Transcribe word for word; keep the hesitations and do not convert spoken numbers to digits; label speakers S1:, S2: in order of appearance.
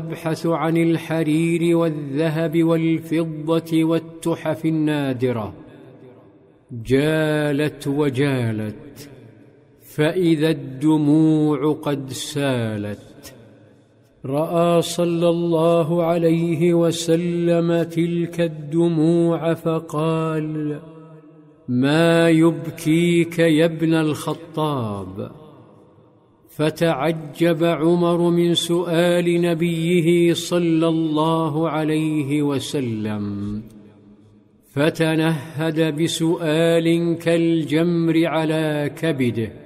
S1: يبحث عن الحرير والذهب والفضة والتحف النادرة. جالت وجالت، فإذا الدموع قد سالت. رأى صلى الله عليه وسلم تلك الدموع فقال: ما يبكيك يا ابن الخطاب؟ فتعجب عمر من سؤال نبيه صلى الله عليه وسلم، فتنهد بسؤال كالجمر على كبده: